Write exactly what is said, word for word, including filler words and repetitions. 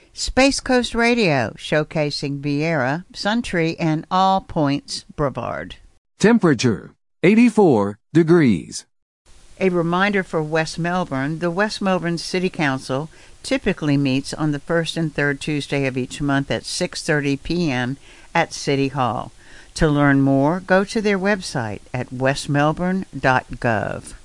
Space Coast Radio, showcasing Viera, Suntree, and All Points Brevard. Temperature, eighty-four degrees. A reminder for West Melbourne, the West Melbourne City Council typically meets on the first and third Tuesday of each month at six thirty p.m. at City Hall. To learn more, go to their website at west melbourne dot gov.